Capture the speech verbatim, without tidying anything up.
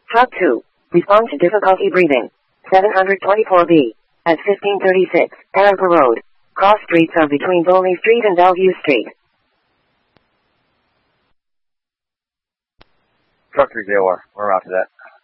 Talk two. Respond to difficulty breathing. seven twenty-four B. At fifteen thirty-six, Amber Road. Cross streets are between Bowley Street and Bellevue Street. Truck three zero R. We're out to that.